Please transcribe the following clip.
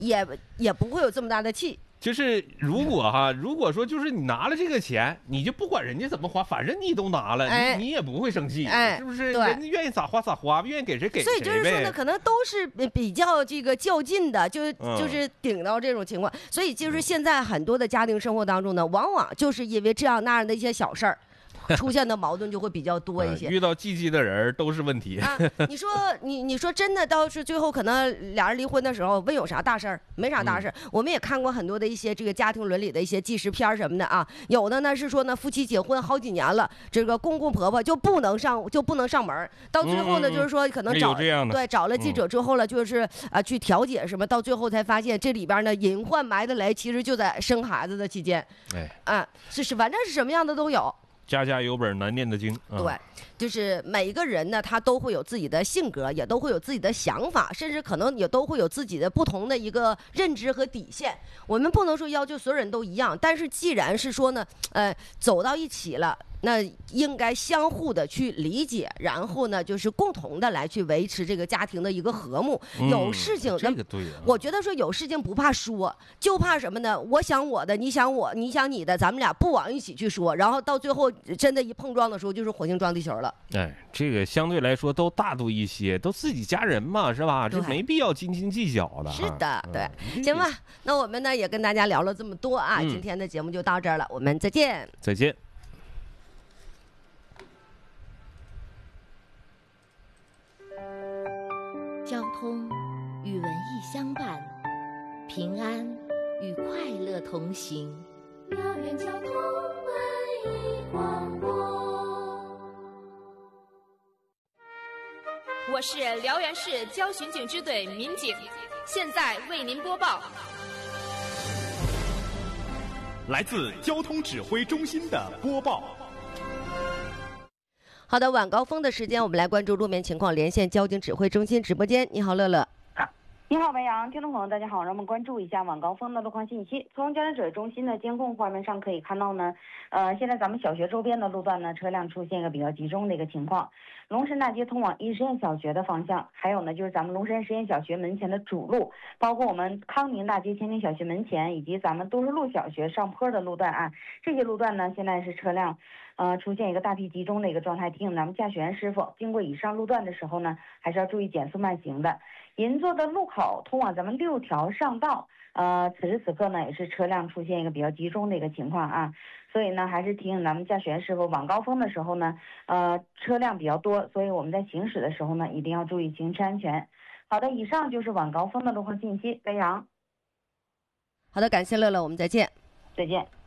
也不会有这么大的气。 就是如果说就是你拿了这个钱，你就不管人家怎么花，反正你都拿了，你也不会生气，是不是？人家愿意咋花咋花，愿意给谁给谁呗。 所以就是说呢，可能都是比较这个较劲的，就是顶到这种情况。所以就是现在很多的家庭生活当中呢，往往就是因为这样那样的一些小事儿。出现的矛盾就会比较多一些， 遇到积极的人都是问题啊。你说真的，到是最后可能俩人离婚的时候，问有啥大事儿？没啥大事儿。我们也看过很多的一些这个家庭伦理的一些纪实片什么的啊。有的呢是说呢，夫妻结婚好几年了，这个公公婆婆就不能上门，到最后呢就是说可能找了记者之后了，就是去调解什么，到最后才发现这里边呢隐患埋的雷，其实就在生孩子的期间。反正是什么样的都有。 家家有本难念的经。 对，就是每一个人呢，他都会有自己的性格，也都会有自己的想法，甚至可能也都会有自己的不同的一个认知和底线。我们不能说要求所有人都一样，但是既然是说呢，走到一起了。那应该相互的去理解，然后呢，就是共同的来去维持这个家庭的一个和睦。有事情， 这个对啊。 我觉得说有事情不怕说，就怕什么呢？我想我的，你想我，你想你的，咱们俩不往一起去说，然后到最后真的一碰撞的时候，就是火星撞地球了。 这个相对来说都大度一些，都自己家人嘛，是吧？这没必要斤斤计较的。 是的，对，行吧。那我们呢也跟大家聊了这么多啊，今天的节目就到这儿了，我们再见。 再见。 交通与文艺相伴，平安与快乐同行。 辽源交通文艺广播， 我是辽源市交巡警支队民警，现在为您播报。 来自交通指挥中心的播报。 好的，晚高峰的时间，我们来关注路面情况，连线交警指挥中心直播间。你好，乐乐。 你好，白杨，听众朋友，大家好，让我们关注一下晚高峰的路况信息。从交警指挥中心的监控画面上可以看到呢，现在咱们小学周边的路段呢，车辆出现一个比较集中的一个情况。龙山大街通往一实验小学的方向，还有呢就是咱们龙山实验小学门前的主路，包括我们康宁大街前景小学门前以及咱们都市路小学上坡的路段啊，这些路段呢现在是车辆出现一个大批集中的一个状态，提醒咱们驾驶员师傅经过以上路段的时候呢，还是要注意减速慢行的。银座的路口通往咱们6条上道，此时此刻呢也是车辆出现一个比较集中的一个情况啊，所以呢还是提醒咱们驾驶员师傅晚高峰的时候呢，车辆比较多，所以我们在行驶的时候呢一定要注意行车安全。好的，以上就是晚高峰的路况信息，白杨。 好的，感谢乐乐，我们再见。 再见。